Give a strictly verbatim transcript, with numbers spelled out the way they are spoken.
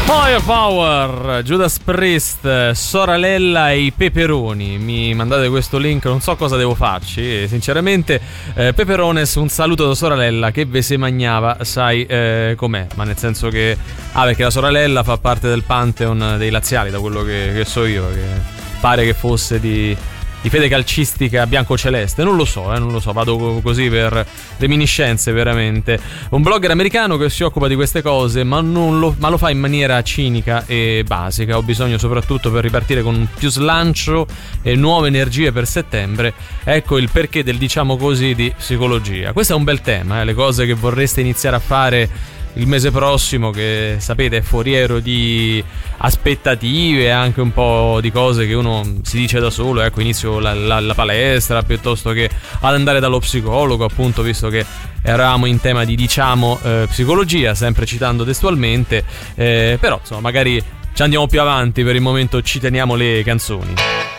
Firepower, Judas Priest, Soralella e i Peperoni. Mi mandate questo link, non so cosa devo farci sinceramente. eh, Peperones, un saluto da Soralella che ve se magnava, sai eh, com'è, ma nel senso che ah perché la Soralella fa parte del pantheon dei laziali, da quello che, che so io, che pare che fosse di di fede calcistica bianco-celeste, non lo so, eh, non lo so, vado così per reminiscenze veramente. Un blogger americano che si occupa di queste cose, ma, non lo, ma lo fa in maniera cinica e basica. Ho bisogno soprattutto per ripartire con più slancio e nuove energie per settembre. Ecco il perché del, diciamo così, di psicologia. Questo è un bel tema, eh, le cose che vorreste iniziare a fare il mese prossimo, che sapete è foriero di aspettative, anche un po' di cose che uno si dice da solo. Ecco, inizio la, la, la palestra piuttosto che ad andare dallo psicologo, appunto, visto che eravamo in tema di, diciamo, eh, psicologia, sempre citando testualmente, eh, però insomma magari ci andiamo più avanti. Per il momento ci teniamo le canzoni.